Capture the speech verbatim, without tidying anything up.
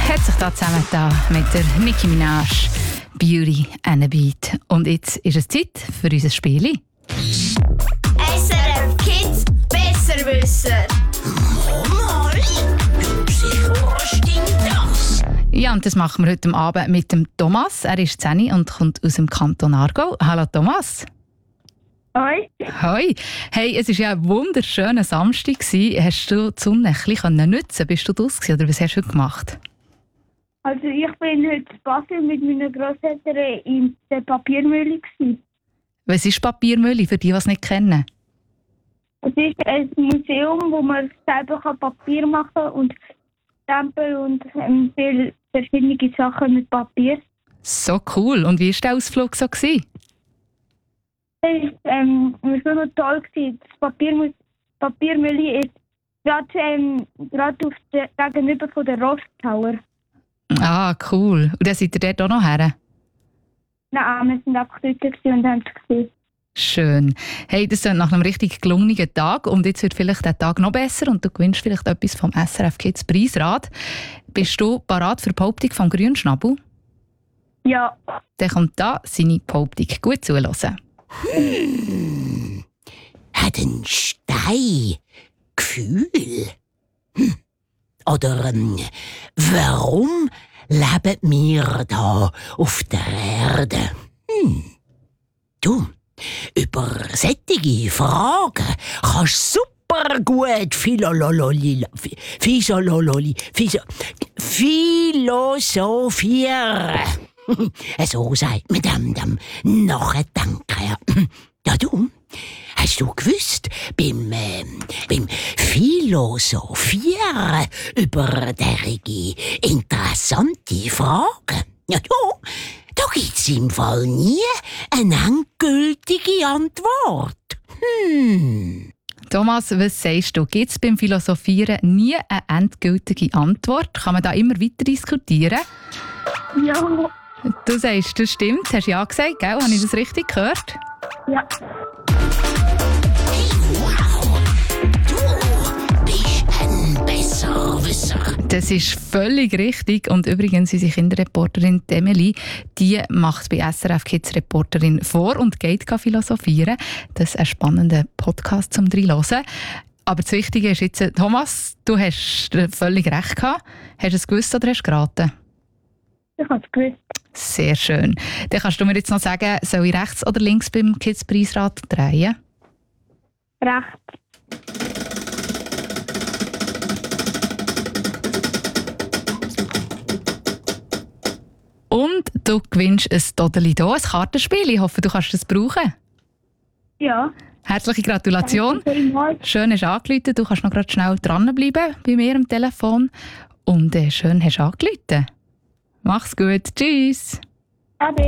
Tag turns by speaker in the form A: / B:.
A: hat sich da zusammengetan mit der Nicki Minaj, Beauty and a Beat. Und jetzt ist es Zeit für unser Spiel.
B: S R F Kids Besserwisser. Mama, was stimmt das?
A: Ja, und das machen wir heute Abend mit dem Thomas. Er ist zehn und kommt aus dem Kanton Aargau. Hallo Thomas.
C: Hoi.
A: Hoi. Hey, es war ja ein wunderschöner Samstag. Hast du die Sonne ein bisschen nutzen? Bist du draussen oder was hast du heute gemacht?
C: Also ich bin heute in Basel mit meinen Grosseltern in der Papiermühle gewesen.
A: Was ist Papiermühle, für die, die es nicht kennen?
C: Es ist ein Museum, wo man selber Papier machen kann und Stempel und ähm, viele verschiedene Sachen mit Papier.
A: So cool. Und wie war der Ausflug so? Gewesen?
C: Es war ähm, so noch toll. Gewesen. Das Papiermu- Papiermühle ist gerade ähm, auf der, gegenüber von der Ross Tower.
A: Ah, cool. Und dann seid ihr dort auch noch her?
C: Nein, wir sind einfach dort und haben es gesehen.
A: Schön. Hey, das ist nach einem richtig gelungenen Tag und jetzt wird vielleicht der Tag noch besser und du gewinnst vielleicht etwas vom S R F Kids Preisrad. Bist du parat für die Behauptung vom Grünschnabel?
C: Ja.
A: Dann kommt da seine Behauptung. Gut zuhören.
D: Hm. Hat ein Stein Gefühl? Hm. Oder ähm, warum leben wir da auf der Erde? Hm. Du, über solche Fragen kannst du super gut philolololi, physiolololi, physio, philosophieren. So sagt man dem, dem Nachdenken. Ja, du, hast du gewusst, beim, äh, beim Philosophieren über derige interessante Fragen, ja, du, da gibt's im Fall nie eine endgültige Antwort. Hm.
A: Thomas, was sagst du? Gibt es beim Philosophieren nie eine endgültige Antwort? Kann man da immer weiter diskutieren?
C: Ja.
A: Du sagst, das stimmt. Hast du ja gesagt, gell? Habe ich das richtig gehört?
C: Ja.
D: Hey, wow! Du bist ein Besserwisser.
A: Das ist völlig richtig. Und übrigens, unsere Kinderreporterin Emily, die macht bei S R F Kids Reporterin vor und geht philosophieren. Das ist ein spannender Podcast zum Reinhören. Aber das Wichtige ist jetzt, Thomas, du hast völlig recht gehabt. Hast du es gewusst oder hast du geraten?
C: Ich habe es gewusst.
A: Sehr schön. Dann kannst du mir jetzt noch sagen, soll ich rechts oder links beim Kids Preisrad drehen?
C: Recht.
A: Und du gewinnst ein Todeli hier, ein Kartenspiel. Ich hoffe, du kannst es brauchen.
C: Ja.
A: Herzliche Gratulation.
C: Danke vielmals.
A: Schön hast du angerufen. Du kannst noch gerade schnell dranbleiben bei mir am Telefon. Und äh, schön hast du angerufen. Mach's gut. Tschüss.
C: Ade.